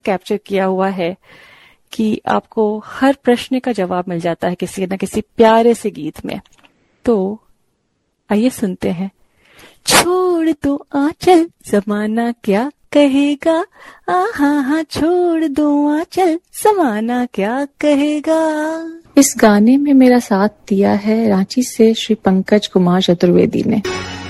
Capture किया हुआ है कि आपको हर प्रश्न का जवाब मिल जाता है किसी न किसी प्यारे से गीत में। तो आइए सुनते हैं। छोड़ दो आंचल जमाना क्या कहेगा, आहा हा छोड़ दो आंचल जमाना क्या कहेगा। इस गाने में मेरा साथ दिया है रांची से श्री पंकज कुमार चतुर्वेदी ने।